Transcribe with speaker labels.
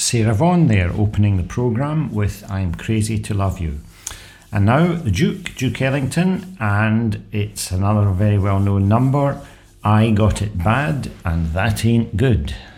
Speaker 1: Sarah Vaughan there opening the programme with I'm Crazy to Love You. And now the Duke Ellington, and it's another very well known number, I Got It Bad and That Ain't Good.